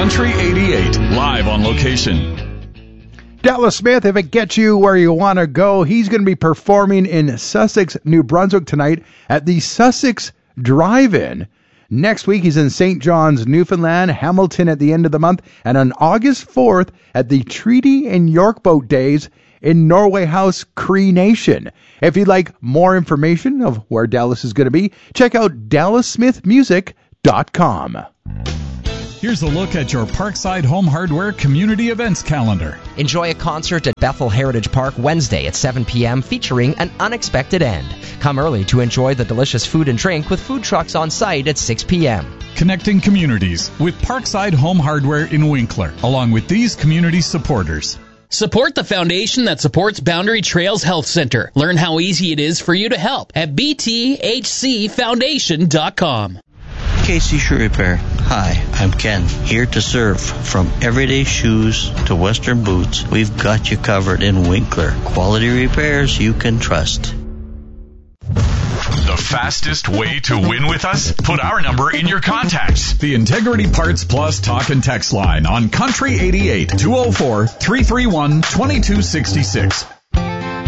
Country 88, live on location. Dallas Smith, if it gets you where you want to go, he's going to be performing in Sussex, New Brunswick tonight at the Sussex Drive-In. Next week, he's in St. John's, Newfoundland, Hamilton at the end of the month, and on August 4th at the Treaty and York Boat Days in Norway House, Cree Nation. If you'd like more information of where Dallas is going to be, check out DallasSmithMusic.com. Here's a look at your Parkside Home Hardware community events calendar. Enjoy a concert at Bethel Heritage Park Wednesday at 7 p.m. featuring An Unexpected End. Come early to enjoy the delicious food and drink with food trucks on site at 6 p.m. Connecting communities with Parkside Home Hardware in Winkler, along with these community supporters. Support the foundation that supports Boundary Trails Health Center. Learn how easy it is for you to help at bthcfoundation.com. KC Shoe Repair. Hi, I'm Ken, here to serve. From everyday shoes to Western boots, we've got you covered in Winkler. Quality repairs you can trust. The fastest way to win with us? Put our number in your contacts. The Integrity Parts Plus talk and text line on Country 88, 204-331-2266.